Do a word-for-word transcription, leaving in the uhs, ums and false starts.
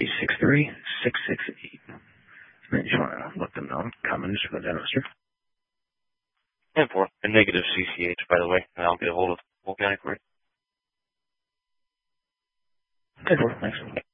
three six three, six six eight. And you want to let them know I'm coming just for the dentistry. And for a negative C C H, by the way, and I'll get a hold of Volcanic for you. Okay, cool. Thanks.